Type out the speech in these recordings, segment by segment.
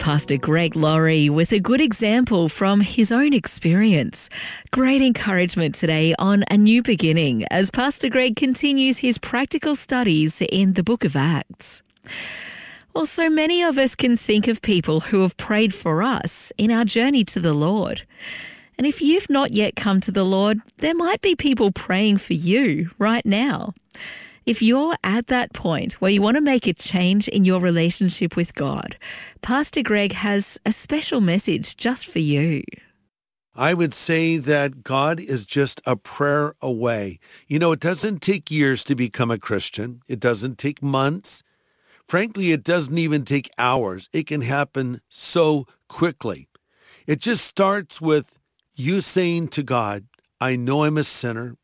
Pastor Greg Laurie with a good example from his own experience. Great encouragement today on A New Beginning as Pastor Greg continues his practical studies in the book of Acts. Well, so many of us can think of people who have prayed for us in our journey to the Lord. And if you've not yet come to the Lord, there might be people praying for you right now. If you're at that point where you want to make a change in your relationship with God, Pastor Greg has a special message just for you. I would say that God is just a prayer away. You know, it doesn't take years to become a Christian. It doesn't take months. Frankly, it doesn't even take hours. It can happen so quickly. It just starts with you saying to God, I know I'm a sinner.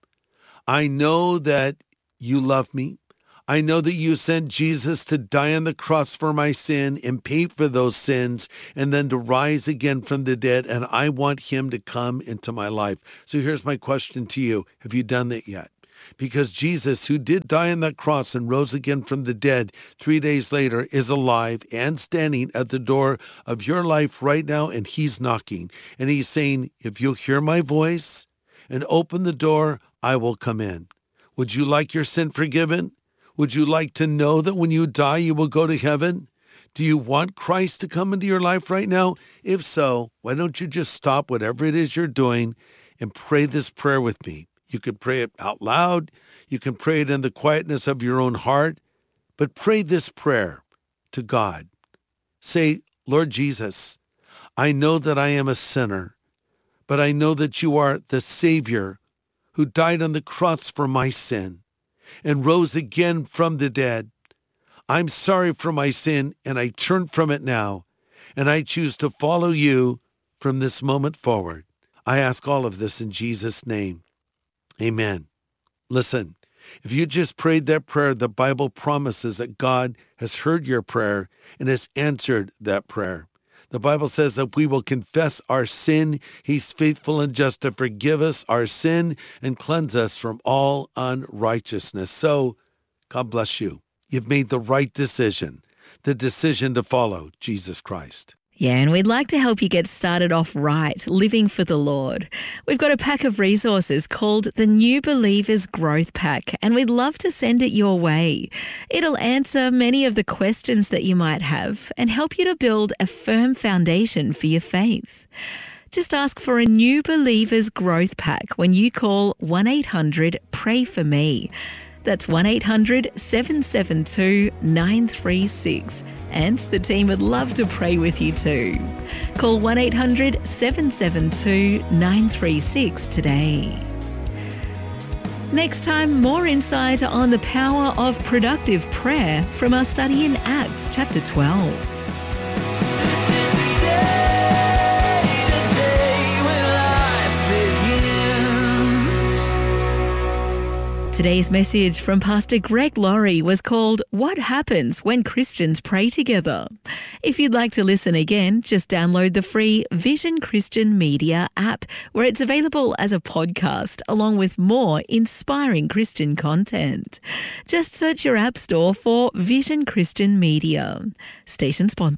I know that you love me. I know that you sent Jesus to die on the cross for my sin and pay for those sins and then to rise again from the dead. And I want him to come into my life. So here's my question to you. Have you done that yet? Because Jesus, who did die on that cross and rose again from the dead 3 days later, is alive and standing at the door of your life right now. And he's knocking. And he's saying, if you'll hear my voice and open the door, I will come in. Would you like your sin forgiven? Would you like to know that when you die, you will go to heaven? Do you want Christ to come into your life right now? If so, why don't you just stop whatever it is you're doing and pray this prayer with me? You could pray it out loud. You can pray it in the quietness of your own heart. But pray this prayer to God. Say, Lord Jesus, I know that I am a sinner, but I know that you are the Savior who died on the cross for my sin and rose again from the dead. I'm sorry for my sin, and I turn from it now, and I choose to follow you from this moment forward. I ask all of this in Jesus' name. Amen. Listen, if you just prayed that prayer, the Bible promises that God has heard your prayer and has answered that prayer. The Bible says that we will confess our sin. He's faithful and just to forgive us our sin and cleanse us from all unrighteousness. So, God bless you. You've made the right decision, the decision to follow Jesus Christ. Yeah, and we'd like to help you get started off right, living for the Lord. We've got a pack of resources called the New Believers Growth Pack, and we'd love to send it your way. It'll answer many of the questions that you might have and help you to build a firm foundation for your faith. Just ask for a New Believers Growth Pack when you call 1-800-PRAY-FOR-ME. That's 1-800-772-936. And the team would love to pray with you too. Call 1-800-772-936 today. Next time, more insight on the power of productive prayer from our study in Acts chapter 12. Today's message from Pastor Greg Laurie was called What Happens When Christians Pray Together? If you'd like to listen again, just download the free Vision Christian Media app, where it's available as a podcast along with more inspiring Christian content. Just search your app store for Vision Christian Media. Station sponsor.